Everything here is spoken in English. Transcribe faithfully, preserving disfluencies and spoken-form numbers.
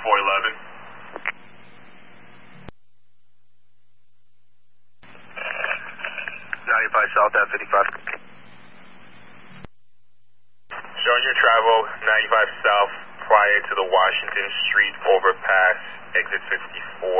four eleven. ninety-five South F fifty-five. Showing your travel ninety-five South prior to the Washington Street overpass, exit fifty-four.